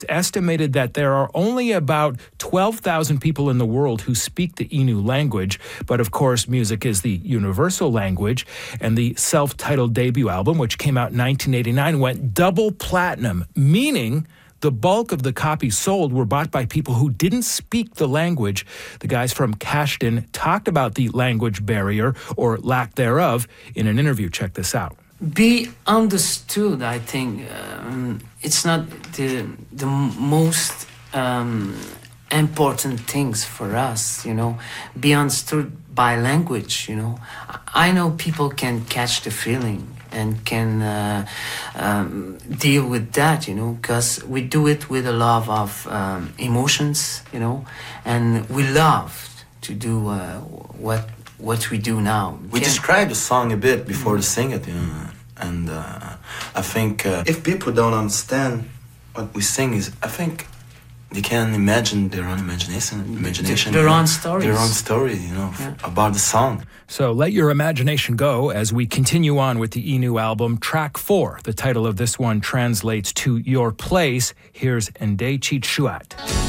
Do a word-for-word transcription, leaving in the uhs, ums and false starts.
It's estimated that there are only about twelve thousand people in the world who speak the Innu language, but of course music is the universal language, and the self-titled debut album, which came out in nineteen eighty-nine, went double platinum, meaning the bulk of the copies sold were bought by people who didn't speak the language. The guys from Kashtin talked about the language barrier, or lack thereof, in an interview. Check this out. Be understood, I think, um, it's not the the most um, important things for us, you know. Be understood by language, you know. I know people can catch the feeling and can uh, um, deal with that, you know, because we do it with a lot of um, emotions, you know, and we love to do uh, what what we do now. We can describe the song a bit before to sing it, you know, and uh, I think uh, if people don't understand what we sing, is I think they can imagine their own imagination, imagination, their own stories, their own story, you know, yeah. about the song. So let your imagination go as we continue on with the Innu album. Track four, the title of this one translates to Your Place. Here's Ndechit Shuat.